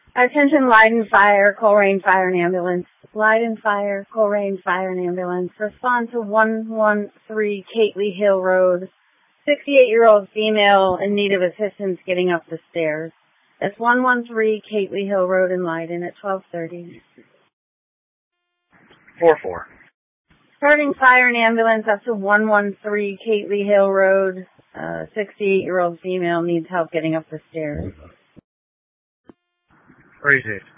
Attention, Leiden Fire, Coleraine Fire and Ambulance. Leiden Fire, Coleraine Fire and Ambulance. Respond to 113 Kately Hill Road. 68-year-old female in need of assistance getting up the stairs. That's 113 Kately Hill Road in Leiden at 12:30. 4-4. Starting fire and ambulance up to 113 Kately Hill Road. 68-year-old female needs help getting up the stairs. 36.